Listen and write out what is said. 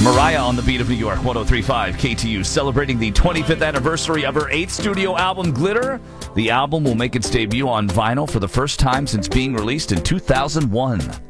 Mariah on the beat of New York, 103.5 KTU, celebrating the 25th anniversary of her 8th studio album, Glitter. The album will make its debut on vinyl for the first time since being released in 2001.